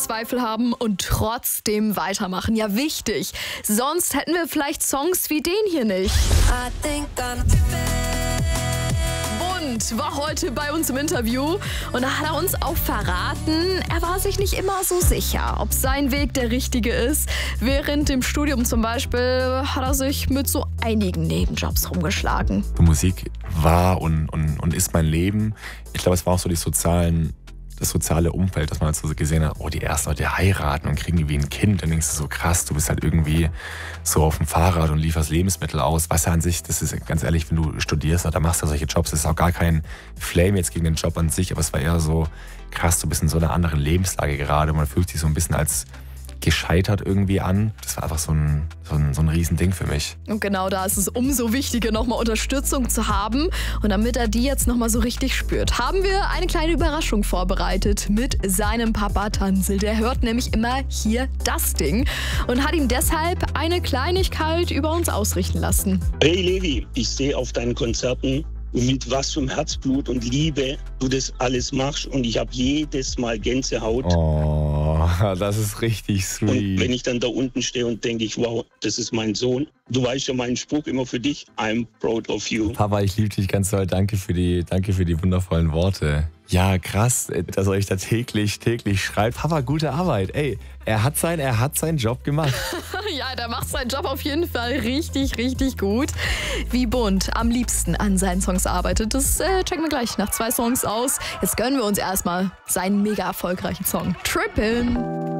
Zweifel haben und trotzdem weitermachen. Ja, wichtig. Sonst hätten wir vielleicht Songs wie den hier nicht. Bund war heute bei uns im Interview und da hat er uns auch verraten, er war sich nicht immer so sicher, ob sein Weg der richtige ist. Während dem Studium zum Beispiel hat er sich mit so einigen Nebenjobs rumgeschlagen. Musik war und ist mein Leben. Ich glaube, es war auch so das soziale Umfeld, dass man halt so gesehen hat, oh, die ersten Leute heiraten und kriegen irgendwie ein Kind. Dann denkst du so, krass, du bist halt irgendwie so auf dem Fahrrad und lieferst Lebensmittel aus. Was ja an sich, das ist ganz ehrlich, wenn du studierst oder machst ja solche Jobs, das ist auch gar kein Flame jetzt gegen den Job an sich, aber es war eher so, krass, du bist in so einer anderen Lebenslage gerade und man fühlt sich so ein bisschen als gescheitert irgendwie an. Das war einfach so ein Riesending für mich. Und genau da ist es umso wichtiger, nochmal Unterstützung zu haben. Und damit er die jetzt nochmal so richtig spürt, haben wir eine kleine Überraschung vorbereitet mit seinem Papa Tansel. Der hört nämlich immer hier das Ding und hat ihm deshalb eine Kleinigkeit über uns ausrichten lassen. Hey Levi, ich sehe auf deinen Konzerten, mit was für Herzblut und Liebe du das alles machst und ich habe jedes Mal Gänsehaut. Oh, das ist richtig sweet. Und wenn ich dann da unten stehe und denke ich, wow, das ist mein Sohn. Du weißt ja meinen Spruch immer für dich, I'm proud of you. Papa, ich liebe dich ganz doll. Danke für die wundervollen Worte. Ja, krass, dass er euch da täglich schreibt. Papa, gute Arbeit. Ey, er hat seinen Job gemacht. Ja, der macht seinen Job auf jeden Fall richtig, richtig gut. Wie Bund am liebsten an seinen Songs arbeitet, das checken wir gleich nach 2 Songs aus. Jetzt gönnen wir uns erstmal seinen mega erfolgreichen Song Trippin'.